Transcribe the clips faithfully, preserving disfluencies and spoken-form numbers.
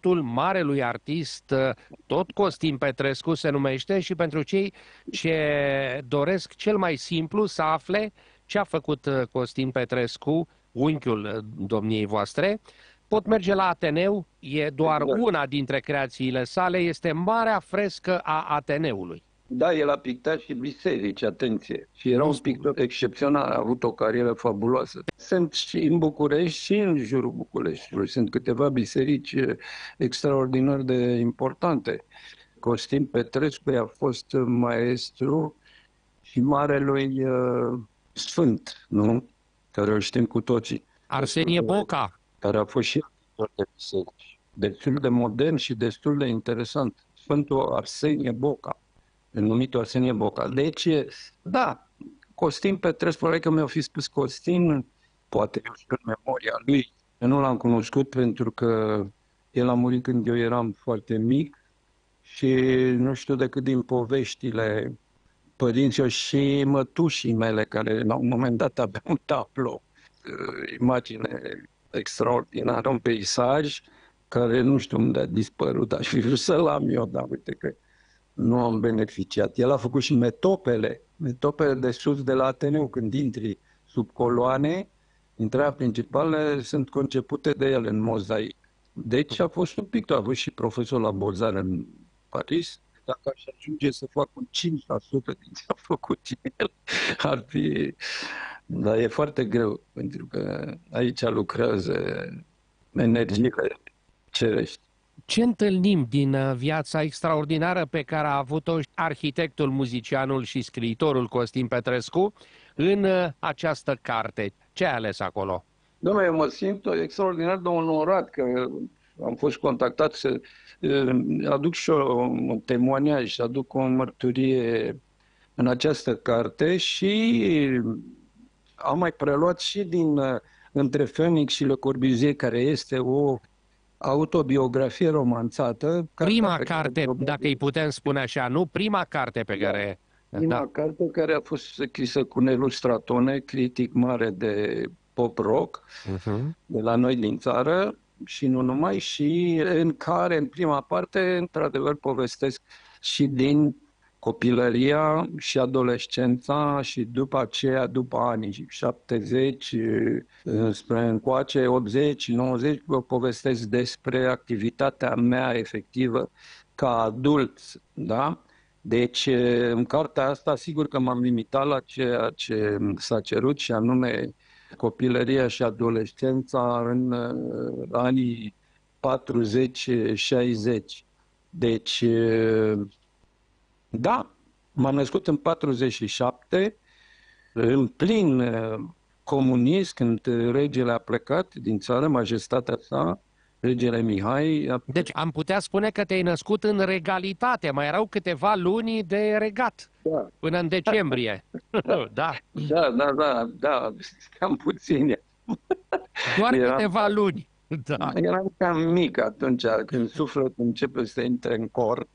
portretul marelui artist, tot Costin Petrescu se numește, și pentru cei ce doresc cel mai simplu să afle ce a făcut Costin Petrescu, unchiul domniei voastre, pot merge la Ateneu, e doar Exact. una dintre creațiile sale, este Marea Frescă a Ateneului. Da, el a pictat și biserici, atenție. Și era Nu un spun. pictor excepțional, a avut o carieră fabuloasă. Sunt și în București și în jurul Bucureștiului. Sunt câteva biserici extraordinar de importante. Costin Petrescu a fost maestru și marelui uh, sfânt, nu? Care o știm cu toții. Arsenie Boca. Care a fost și pictor de biserici. Destul de modern și destul de interesant. Sfântul Arsenie Boca. Numitul Arsenie Boca. Deci, da, Costin Petrescu, probabil că mi-au fi spus Costin, poate eu știu în memoria lui. Eu nu l-am cunoscut pentru că el a murit când eu eram foarte mic și nu știu decât din poveștile părinților și mătușii mele, care la un moment dat aveau un tablou, imagine extraordinară, un peisaj care nu știu unde a dispărut, aș fi vrut să-l am eu, dar uite că nu am beneficiat. El a făcut și metopele, metopele de sus de la Ateneu, când intri sub coloane, intrarea principală sunt concepute de el în mozaic. Deci a fost un pictor, a fost și profesor la Bozar în Paris. Dacă aș ajunge să fac un cinci la sută din ce a făcut el, ar fi... Dar e foarte greu, pentru că aici lucrează energiile cerești. Ce întâlnim din viața extraordinară pe care a avut-o arhitectul, muzicianul și scriitorul Costin Petrescu în această carte? Ce ai ales acolo? Dom'le, eu mă simt extraordinar de onorat că am fost contactat să aduc și un temoaniaj, să aduc o mărturie în această carte și am mai preluat și din Între Phoenix și Le Corbusier, care este o autobiografie romanțată. Prima carte, dacă îi putem spune așa, nu? Prima carte pe care... Prima da. carte care a fost scrisă cu Nelu Stratone, critic mare de pop-rock, uh-huh. de la noi din țară, și nu numai, și în care, în prima parte, într-adevăr, povestesc și din copilăria și adolescența și după aceea, după anii șaptezeci, spre încoace, optzeci, nouăzeci, vă povestesc despre activitatea mea efectivă ca adult, da? Deci, în cartea asta, sigur că m-am limitat la ceea ce s-a cerut, și anume copilăria și adolescența în anii patruzeci șaizeci. Deci, da, m-am născut în patruzeci și șapte, în plin comunism, când regele a plecat din țară, majestatea sa, regele Mihai. A... Deci am putea spune că te-ai născut în regalitate, mai erau câteva luni de regat, da. Până în decembrie. Da. Da, da, da, da, cam puțin. Doar eram... câteva luni. Da. Eram cam mic atunci, când sufletul începe să intre în corp.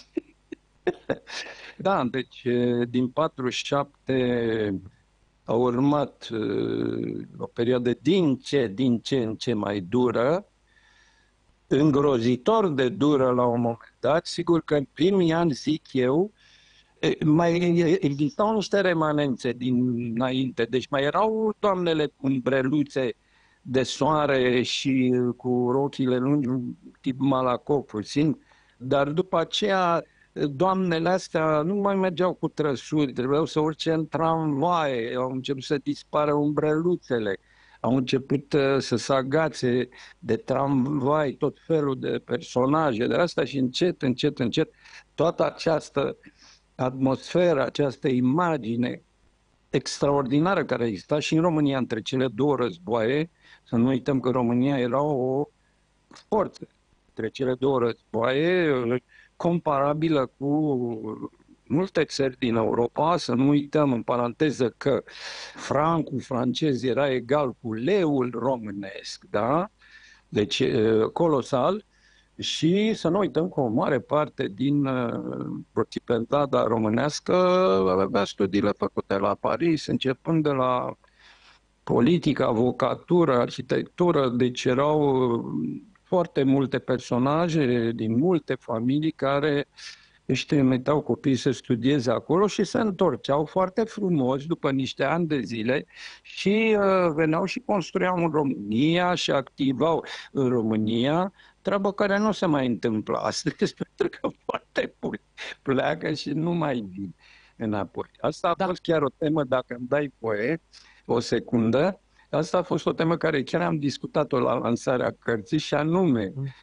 Da, deci din patruzeci și șapte a urmat o perioadă din ce, din ce în ce mai dură, îngrozitor de dură la un moment dat. Sigur că în primii ani, zic eu, mai existau niște remanențe dinainte, deci mai erau doamnele cu umbreluțe de soare și cu rochile lungi, tip Malaco puțin, dar după aceea doamnele astea nu mai mergeau cu trăsuri, trebuiau să urce în tramvaie, au început să dispară umbreluțele, au început să se agațe de tramvai, tot felul de personaje de asta, și încet, încet, încet, toată această atmosferă, această imagine extraordinară care exista și în România între cele două războaie, să nu uităm că România era o forță între cele două războaie, comparabilă cu multe țări din Europa. Să nu uităm, în paranteză, că francul francez era egal cu leul românesc, da? Deci colosal. Și să nu uităm că o mare parte din protipentada românească avea studiile făcute la Paris, începând de la politică, avocatură, arhitectură, deci erau foarte multe personaje din multe familii care își trimiteau copiii să studieze acolo și se întorceau foarte frumos după niște ani de zile și uh, veneau și construiau în România și activau în România, treabă care nu se mai întâmplă astăzi, pentru că foarte mulți pleacă și nu mai vin înapoi. Asta a Da. fost chiar o temă, dacă îmi dai voie, o secundă. Asta a fost o temă care chiar am discutat-o la lansarea cărții și anume